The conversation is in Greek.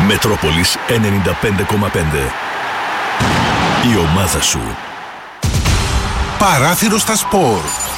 Μετρόπολης 95,5. Η ομάδα σου. Παράθυρο στα σπορ.